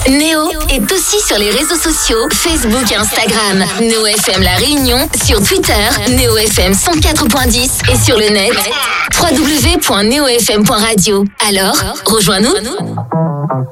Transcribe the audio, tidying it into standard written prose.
Néo est aussi sur les réseaux sociaux, Facebook et Instagram. Néo FM La Réunion sur Twitter, Néo FM 104.10 et sur le net www.neofm.radio. Alors, rejoins-nous.